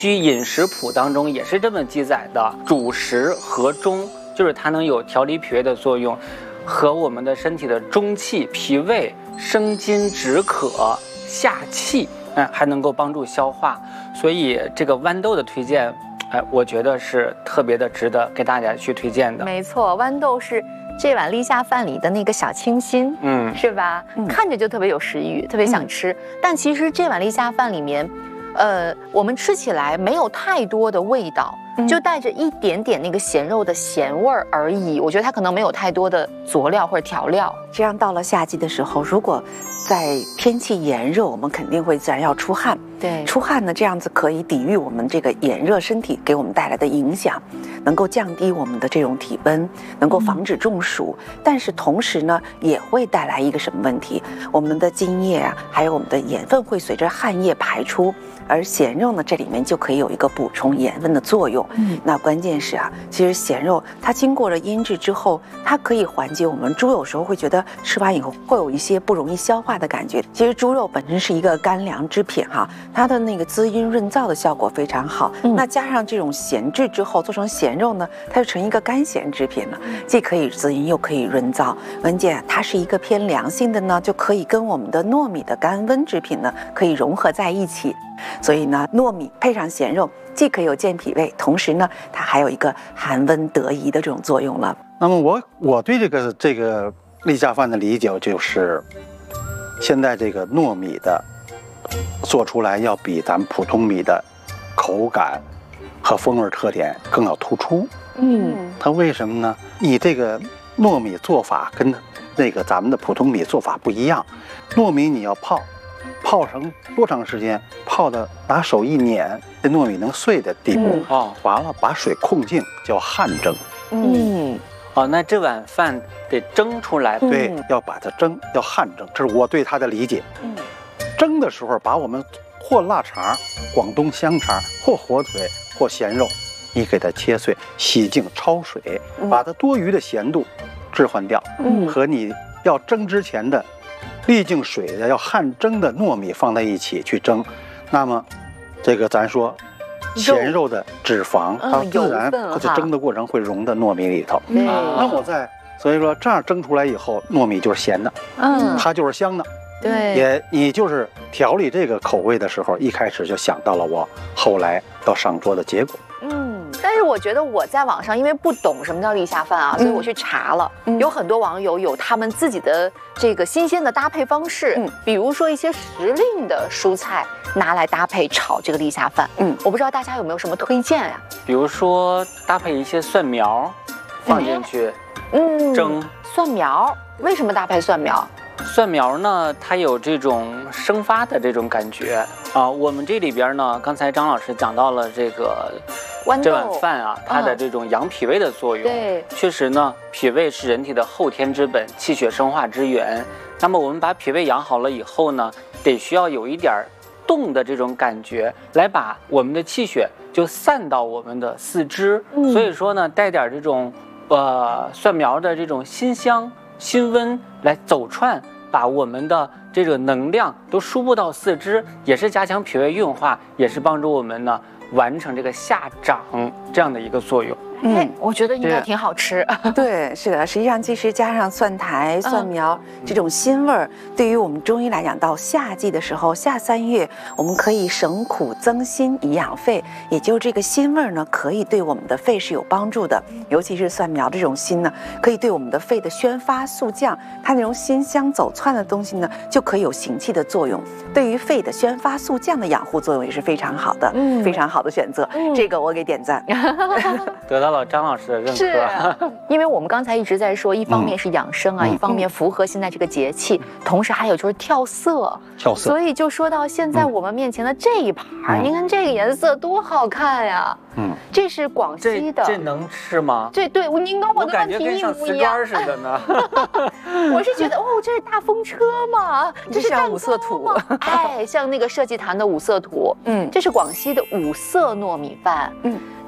据饮食谱当中也是这么记载的，主食和中，就是它能有调理脾胃的作用，和我们的身体的中气、脾胃、生津止渴、下气，还能够帮助消化。所以这个豌豆的推荐，我觉得是特别的值得给大家去推荐的。 没错，豌豆是这碗立夏饭里的那个小清新，是吧？看着就特别有食欲，特别想吃。但其实这碗立夏饭里面，我们吃起来没有太多的味道，就带着一点点那个咸肉的咸味儿而已。我觉得它可能没有太多的佐料或者调料。 这样到了夏季的时候，如果在天气炎热，我们肯定会自然要出汗。 对， 出汗呢，这样子可以抵御我们这个炎热身体给我们带来的影响，能够降低我们的这种体温，能够防止中暑。但是同时呢，也会带来一个什么问题？我们的津液啊，还有我们的盐分会随着汗液排出，而咸肉呢，这里面就可以有一个补充盐分的作用。那关键是啊，其实咸肉它经过了腌制之后，它可以缓解我们猪有时候会觉得吃完以后会有一些不容易消化的感觉。其实猪肉本身是一个干粮制品哈，它的那个滋阴润燥的效果非常好。那加上这种咸制之后做成咸肉呢，它就成一个干咸制品了，既可以滋阴又可以润燥。关键它是一个偏凉性的呢，就可以跟我们的糯米的甘温制品呢可以融合在一起。所以呢，糯米配上咸肉，既可以有健脾胃，同时呢，它还有一个寒温得宜的这种作用了。 那么我对这个立夏饭的理解就是，现在这个糯米的做出来要比咱们普通米的口感和风味特点更要突出。它为什么呢？你这个糯米做法跟那个咱们的普通米做法不一样。糯米你要泡成多长时间？泡的拿手一碾，这糯米能碎的地步。完了把水控净，叫汗蒸。 那这碗饭得蒸出来。 对，要把它蒸，要汗蒸，这是我对它的理解。蒸的时候，把我们或腊肠、广东香肠，或火腿，或咸肉，你给它切碎，洗净焯水，把它多余的咸度置换掉。和你要蒸之前的沥净水的要汗蒸的糯米放在一起去蒸，那么这个咱说咸肉的脂肪它自然在蒸的过程会融到糯米里头。那我所以说这样蒸出来以后，糯米就是咸的，它就是香的。 对， 你就是调理这个口味的时候，一开始就想到了我后来要上桌的结果。 但是我觉得我在网上因为不懂什么叫立夏饭啊，所以我去查了，有很多网友有他们自己的这个新鲜的搭配方式，比如说一些时令的蔬菜拿来搭配炒这个立夏饭。我不知道大家有没有什么推荐呀？ 比如说搭配一些蒜苗放进去，蒸。 蒜苗为什么搭配蒜苗？ 蒜苗呢，它有这种生发的这种感觉啊。我们这里边呢，刚才张老师讲到了这碗饭啊，它的这种养脾胃的作用。 对， 确实呢，脾胃是人体的后天之本，气血生化之源。那么我们把脾胃养好了以后呢，得需要有一点动的这种感觉，来把我们的气血就散到我们的四肢。所以说呢，带点这种蒜苗的这种辛香、辛温来走串，把我们的这个能量都输布到四肢，也是加强脾胃运化，也是帮助我们呢完成这个下长这样的一个作用。 我觉得应该挺好吃。 对，是的，实际上其实加上蒜苔、蒜苗这种辛味儿，对于我们中医来讲，到夏季的时候，夏3月，我们可以省苦增辛以养肺，也就这个辛味儿呢，可以对我们的肺是有帮助的。尤其是蒜苗这种辛呢，可以对我们的肺的宣发速降，它那种辛香走窜的东西呢，就可以有行气的作用，对于肺的宣发速降的养护作用也是非常好的，非常好的选择。这个我给点赞。 得到了张老师的认可。 是，因为我们刚才一直在说，一方面是养生啊，一方面符合现在这个节气，同时还有就是跳色。所以就说到现在我们面前的这一盘，您看这个颜色多好看呀！这是广西的， 这能吃吗？ 对，您跟我的问题一模一样似的呢。 我是觉得这是大风车吗？这是像五色土， 像那个设计坛的五色土。这是广西的五色糯米饭。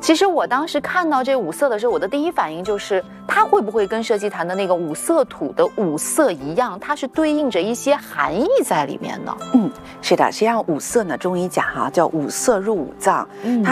其实我当时看到这五色的时候，我的第一反应就是，它会不会跟社稷坛的那个五色土的五色一样，它是对应着一些含义在里面呢？ 是的，实际上五色呢，中医讲叫五色入五脏，它